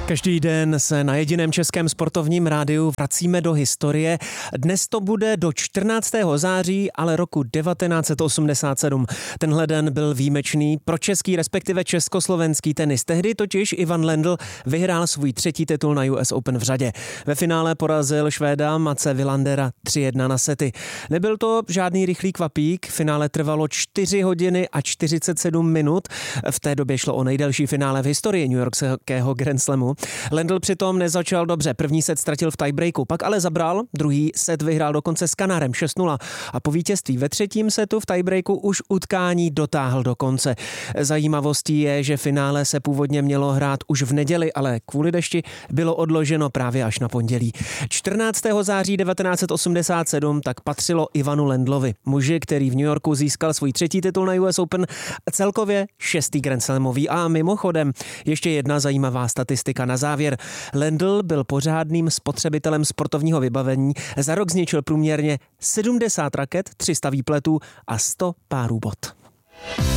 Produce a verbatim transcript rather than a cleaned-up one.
Každý den se na jediném českém sportovním rádiu vracíme do historie. Dnes to bude do čtrnáctého září, ale roku devatenáct set osmdesát sedm. Tenhle den byl výjimečný pro český, respektive československý tenis. Tehdy totiž Ivan Lendl vyhrál svůj třetí titul na U S Open v řadě. Ve finále porazil Švéda Matse Wilandera tři jedna na sety. Nebyl to žádný rychlý kvapík, finále trvalo čtyři hodiny a čtyřicet sedm minut. V té době šlo o nejdelší finále v historii newyorského Grand Slamu. Lendl přitom nezačal dobře, první set ztratil v tiebreaku, pak ale zabral, druhý set vyhrál dokonce s Kanárem šest nula a po vítězství ve třetím setu v tiebreaku už utkání dotáhl do konce. Zajímavostí je, že finále se původně mělo hrát už v neděli, ale kvůli dešti bylo odloženo právě až na pondělí. čtrnáctého září devatenáct set osmdesát sedm tak patřilo Ivanu Lendlovi, muži, který v New Yorku získal svůj třetí titul na U S Open, celkově šestý Grand Slamový. A mimochodem ještě jedna zajímavá statistika na závěr. Lendl byl pořádným spotřebitelem sportovního vybavení, za rok zničil průměrně sedmdesát raket, tři sta výpletů a sto párů bot.